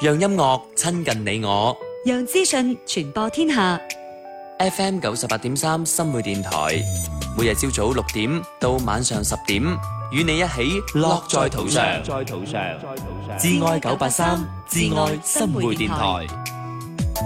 讓音樂親近你我。 讓資訊傳播天下。 FM 98.3新會電台，每日朝早6點到晚上10點，與你一起樂在途上。致愛983，致愛新會電台。